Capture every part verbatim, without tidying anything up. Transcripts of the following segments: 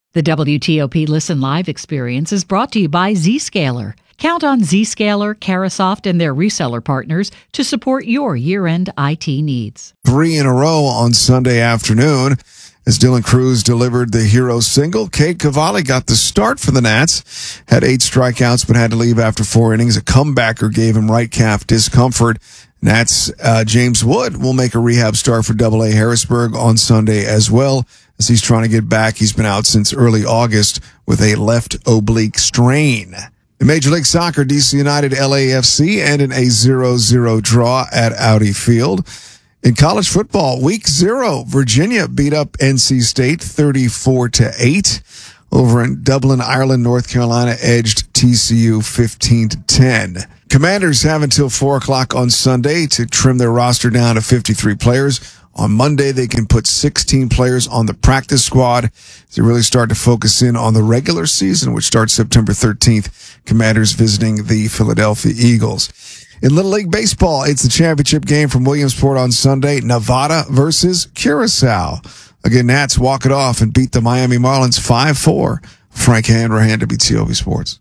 The W T O P Listen Live experience is brought to you by Zscaler. Count on Zscaler, Carasoft, and their reseller partners to support your year-end I T needs. Three in a row on Sunday afternoon as Dylan Cruz delivered the hero single. Cade Cavalli got the start for the Nats, had eight strikeouts but had to leave after four innings. A comebacker gave him right calf discomfort. Nats uh, James Wood will make a rehab start for Double A Harrisburg on Sunday as well, as he's trying to get back. He's been out since early August with a left oblique strain. In Major League Soccer, D C United L A F C ended a zero zero draw at Audi Field. In college football, week zero, Virginia beat up N C State thirty-four to eight. Over in Dublin, Ireland, North Carolina edged T C U fifteen to ten. Commanders have until four o'clock on Sunday to trim their roster down to fifty-three players. On Monday, they can put sixteen players on the practice squad as they really start to focus in on the regular season, which starts September thirteenth. Commanders visiting the Philadelphia Eagles. In Little League Baseball, it's the championship game from Williamsport on Sunday. Nevada versus Curacao. Again, Nats walk it off and beat the Miami Marlins five four. Frank Hanrahan, W T O P Sports.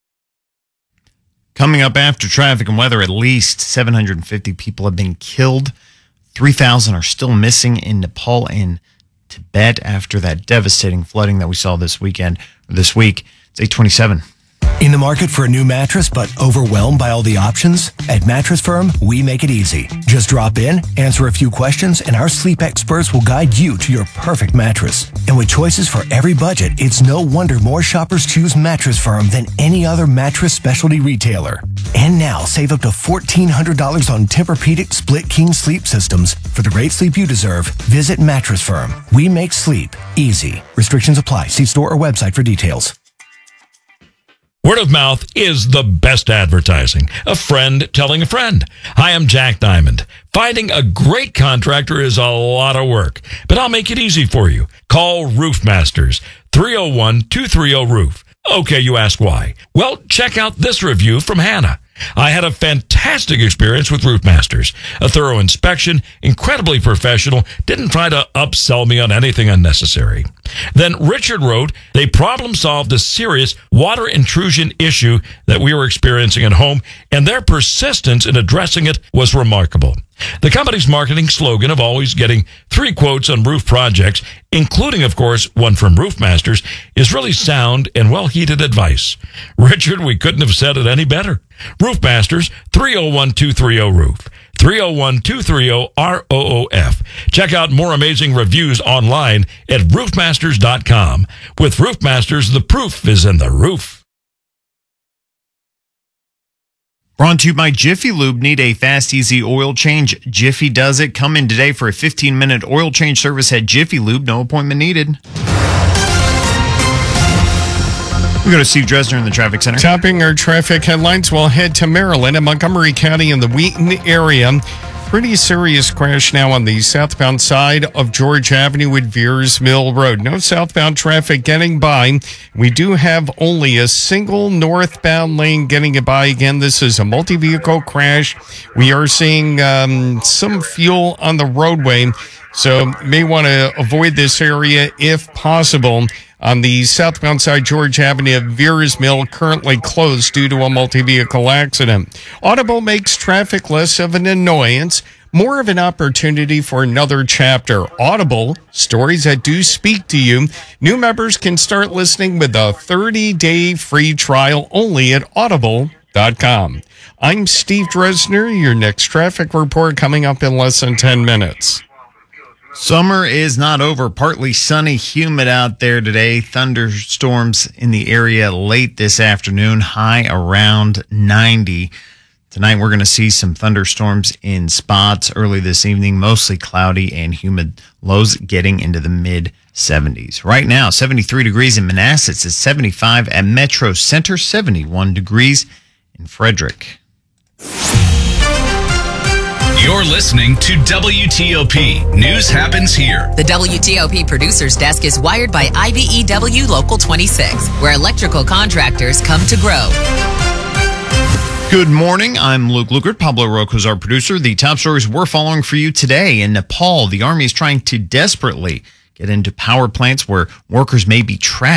Coming up after traffic and weather, at least seven hundred fifty people have been killed. three thousand are still missing in Nepal and Tibet after that devastating flooding that we saw this weekend, or this week. It's eight twenty-seven. In the market for a new mattress, but overwhelmed by all the options? At Mattress Firm, we make it easy. Just drop in, answer a few questions, and our sleep experts will guide you to your perfect mattress. And with choices for every budget, it's no wonder more shoppers choose Mattress Firm than any other mattress specialty retailer. And now, save up to fourteen hundred dollars on Tempur-Pedic Split King sleep systems. For the great sleep you deserve, visit Mattress Firm. We make sleep easy. Restrictions apply. See store or website for details. Word of mouth is the best advertising. A friend telling a friend. Hi, I'm Jack Diamond. Finding a great contractor is a lot of work, but I'll make it easy for you. Call Roof Masters, three oh one, two three oh, roof. Okay, you ask why. Well, check out this review from Hannah. I had a fantastic experience with Roof Masters. A thorough inspection, incredibly professional, didn't try to upsell me on anything unnecessary. Then Richard wrote, they problem solved a serious water intrusion issue that we were experiencing at home, and their persistence in addressing it was remarkable. The company's marketing slogan of always getting three quotes on roof projects, including, of course, one from Roof Masters, is really sound and well-heeded advice. Richard, we couldn't have said it any better. Roof Masters, three oh one, two three oh, roof. three oh one, two three oh, R O O F. Check out more amazing reviews online at roof masters dot com. With Roof Masters, the proof is in the roof. Brought to you by Jiffy Lube. Need a fast, easy oil change? Jiffy does it. Come in today for a fifteen-minute oil change service at Jiffy Lube. No appointment needed. We go to Steve Dresner in the traffic center. Topping our traffic headlines, we'll head to Maryland and Montgomery County in the Wheaton area. Pretty serious crash now on the southbound side of George Avenue at Veers Mill Road. No southbound traffic getting by. We do have only a single northbound lane getting by. Again, this is a multi-vehicle crash. We are seeing um, some fuel on the roadway, so may want to avoid this area if possible. On the southbound side, George Avenue at Veers Mill, currently closed due to a multi-vehicle accident. Audible makes traffic less of an annoyance, more of an opportunity for another chapter. Audible, stories that do speak to you. New members can start listening with a thirty-day free trial only at audible dot com. I'm Steve Dresner. Your next traffic report coming up in less than ten minutes. Summer is not over. Partly sunny, humid out there today. Thunderstorms in the area late this afternoon, high around ninety. Tonight we're going to see some thunderstorms in spots early this evening, mostly cloudy and humid, lows getting into the mid seventies. Right now, seventy-three degrees in Manassas, it's seventy-five at Metro Center, seventy-one degrees in Frederick. You're listening to W T O P. News happens here. The W T O P Producer's Desk is wired by I B E W Local twenty-six, where electrical contractors come to grow. Good morning. I'm Luke Lukert. Pablo Rocco is our producer. The top stories we're following for you today. In Nepal, the army is trying to desperately get into power plants where workers may be trapped.